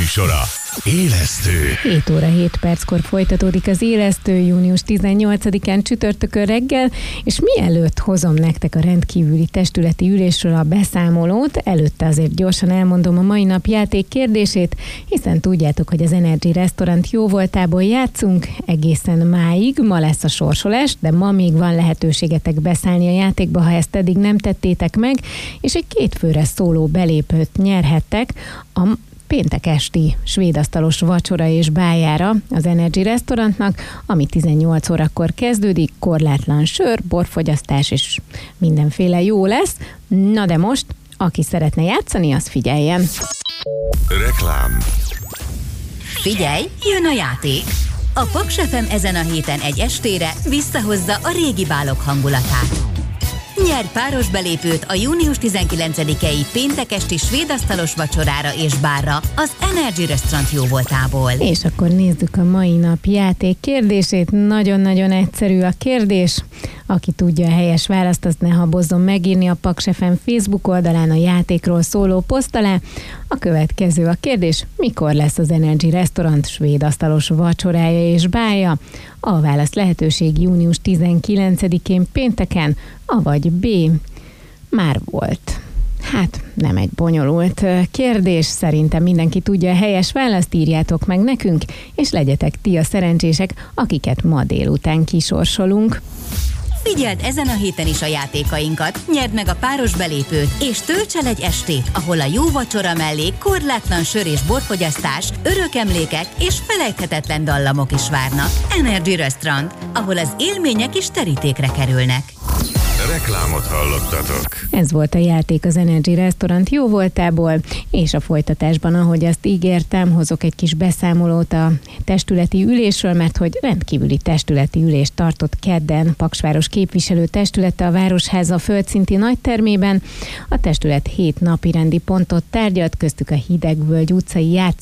műsora. Élesztő. 7 óra 7 perckor folytatódik az Élesztő június 18-án csütörtökön reggel, és mielőtt hozom nektek a rendkívüli testületi ülésről a beszámolót, előtte azért gyorsan elmondom a mai nap játék kérdését, hiszen tudjátok, hogy az Energy Restaurant jóvoltából játszunk egészen máig, ma lesz a sorsolás, de ma még van lehetőségetek beszállni a játékba, ha ezt eddig nem tettétek meg, és egy 2 főre szóló belépőt nyerhettek a péntek esti svédasztalos vacsora és bájára az Energy Restaurantnak, ami 18 órakor kezdődik, korlátlan sör, borfogyasztás és mindenféle jó lesz. Na de most, aki szeretne játszani, az figyeljen. Reklám. Figyelj, jön a játék! A Paks FM ezen a héten egy estére visszahozza a régi bálok hangulatát. Nyerj páros belépőt a június 19-i péntek esti svédasztalos vacsorára és bárra az Energy Restaurant jóvoltából. És akkor nézzük a mai nap játék kérdését. Nagyon-nagyon egyszerű a kérdés. Aki tudja a helyes választ, azt ne habozzon megírni a Paks FM Facebook oldalán a játékról szóló poszt alá. A következő a kérdés: mikor lesz az Energy Restaurant svédasztalos vacsorája és bája? A válasz lehetőség június 19-én pénteken, avagy B. Már volt. Hát nem egy bonyolult kérdés, szerintem mindenki tudja a helyes választ, írjátok meg nekünk, és legyetek ti a szerencsések, akiket ma délután kisorsolunk. Figyeld ezen a héten is a játékainkat, nyerd meg a páros belépőt, és tölts el egy estét, ahol a jó vacsora mellé korlátlan sör és borfogyasztás, örök emlékek és felejthetetlen dallamok is várnak. Energy Restaurant, ahol az élmények is terítékre kerülnek. Reklámot hallottatok. Ez volt a játék az Energy Restaurant jóvoltából, és a folytatásban, ahogy azt ígértem, hozok egy kis beszámolót a testületi ülésről, mert hogy rendkívüli testületi ülést tartott kedden Paksváros képviselő testülete a Városháza földszinti nagytermében. A testület 7 napirendi pontot tárgyalt, köztük a Hidegvölgy utcai